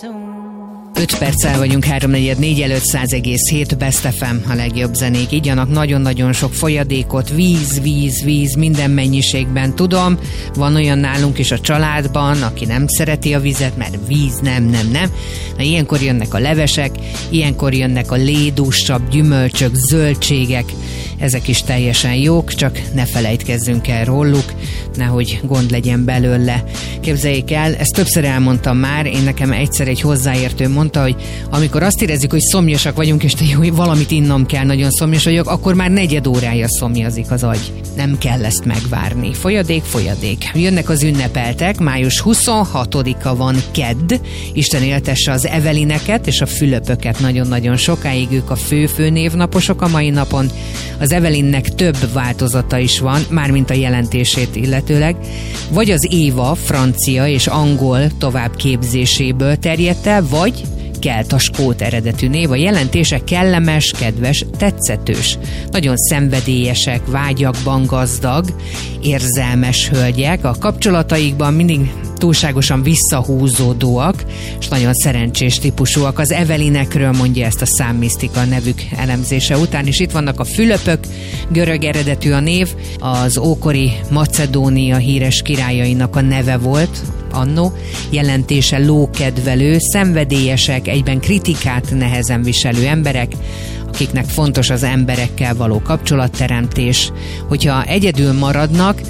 5 perccel vagyunk 3-4 előtt, 100,7 Best FM a legjobb zenék. Igyanak nagyon-nagyon sok folyadékot, víz, minden mennyiségben. Tudom, van olyan nálunk is a családban, aki nem szereti a vizet, mert víz nem. Na, ilyenkor jönnek a levesek, ilyenkor jönnek a lédúsabb gyümölcsök, zöldségek. Ezek is teljesen jók, csak ne felejtkezzünk el róluk, nehogy gond legyen belőle. Képzeljék el, ezt többször elmondtam már, én nekem egyszer egy hozzáértő mondta, hogy amikor azt érezzük, hogy szomjasak vagyunk, és jó, valamit innom kell, nagyon szomjas vagyok, akkor már 4 órája szomjazik az agy. Nem kell ezt megvárni. Folyadék. Jönnek az ünnepeltek, május 26-a van kedd, Isten éltesse az Evelineket és a Fülöpöket nagyon-nagyon sokáig, ők a fő névnaposok a mai napon. Az Evelinnek több változata is van, mármint a jelentését illetőleg, vagy az Éva francia és angol továbbképzéséből terjedt el, vagy kelta-skót eredetű név. A jelentése kellemes, kedves, tetszetős. Nagyon szenvedélyesek, vágyakban gazdag, érzelmes hölgyek. A kapcsolataikban mindig túlságosan visszahúzódóak, és nagyon szerencsés típusúak. Az Evelinekről mondja ezt a számmisztika nevük elemzése után, és itt vannak a Fülöpök, görög eredetű a név, az ókori Macedónia híres királyainak a neve volt annó, jelentése lókedvelő, szenvedélyesek, egyben kritikát nehezen viselő emberek, akiknek fontos az emberekkel való kapcsolatteremtés. Hogyha egyedül maradnak,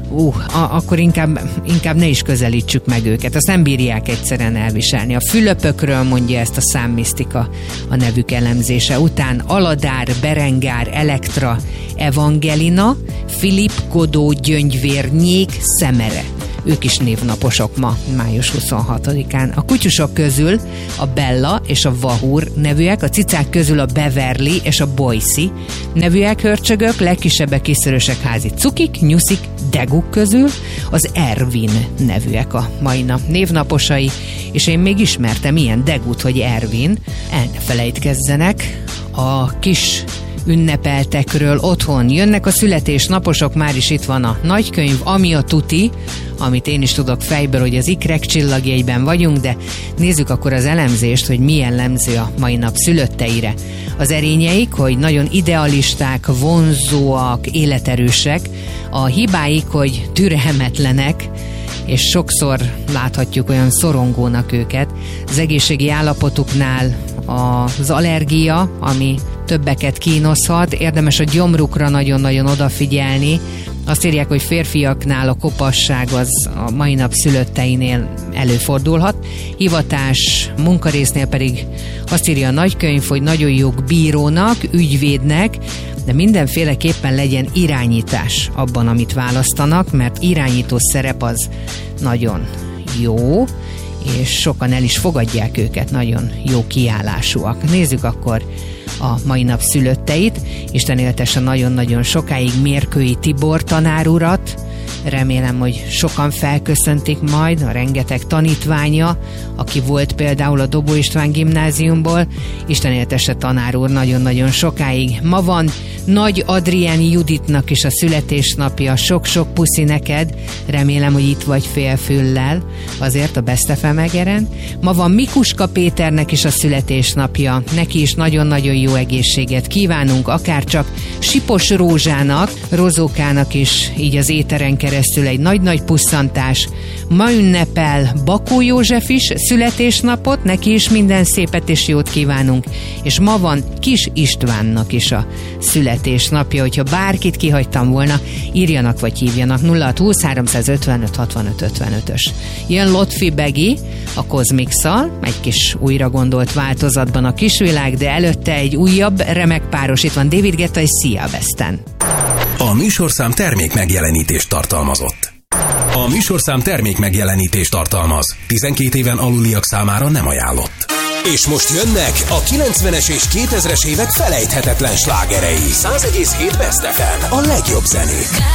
akkor inkább ne is közelítsük meg őket. Azt nem bírják egyszerűen elviselni. A Fülöpökről mondja ezt a számmisztika a nevük elemzése után. Aladár, Berengár, Elektra, Evangelina, Filip, Godó, Gyöngyvér, Nyék, Szemere. Ők is névnaposok ma, május 26-án. A kutyusok közül a Bella és a Vahur nevűek, a cicák közül a Beverly és a Boyce nevűek hörcsögök, legkisebbek kiszörösek házi cukik, nyuszik, deguk közül az Ervin nevűek a mai nap névnaposai, és én még ismertem ilyen degut, hogy Ervin. El ne felejtkezzenek a kis ünnepeltekről otthon. Jönnek a születésnaposok, már is itt van a nagykönyv, ami a tuti, amit én is tudok fejből, hogy az ikrek csillagjegyben vagyunk, de nézzük akkor az elemzést, hogy mi jellemző a mai nap szülötteire. Az erényeik, hogy nagyon idealisták, vonzóak, életerősek, a hibáik, hogy türelmetlenek, és sokszor láthatjuk olyan szorongónak őket. Az egészségi állapotuknál az allergia, ami többeket kínozhat, érdemes a gyomrukra nagyon-nagyon odafigyelni. Azt írják, hogy férfiaknál a kopasság az a mai nap szülötteinél előfordulhat. Hivatás, munkarésznél pedig azt írja a nagykönyv, hogy nagyon jók bírónak, ügyvédnek, de mindenféleképpen legyen irányítás abban, amit választanak, mert irányító szerep az nagyon jó, és sokan el is fogadják őket, nagyon jó kiállásúak. Nézzük akkor a mai nap szülötteit. Isten éltesse nagyon-nagyon sokáig Mérkői Tibor tanár urat. Remélem, hogy sokan felköszöntik majd, a rengeteg tanítványa, aki volt például a Dobó István gimnáziumból. Isten éltesse tanár úr nagyon-nagyon sokáig. Ma van Nagy Adriáni Juditnak is a születésnapja, sok-sok puszi neked, remélem, hogy itt vagy félfüllel, azért a Best FM Megeren. Ma van Mikuska Péternek is a születésnapja, neki is nagyon-nagyon jó egészséget kívánunk, akár csak Sipos Rózsának, Rozókának is így az éteren keresztül egy nagy-nagy pusszantás. Ma ünnepel Bakó József is születésnapot, neki is minden szépet és jót kívánunk, és ma van Kis Istvánnak is a születésnapja, hogyha bárkit kihagytam volna, írjanak vagy hívjanak 0620 355 65 55-ös. Jön Lotfi Begi a Kozmix-szal, egy kis újra gondolt változatban a kisvilág, de előtte egy újabb remek páros, itt van David Guetta és Sia Weston. A műsorszám termék megjelenítést tartalmazott. A műsorszám termék megjelenítést tartalmaz. 12 éven aluliak számára nem ajánlott. És most jönnek a 90-es és 2000-es évek felejthetetlen slágerei. 100,7 Best FM, a legjobb zenék.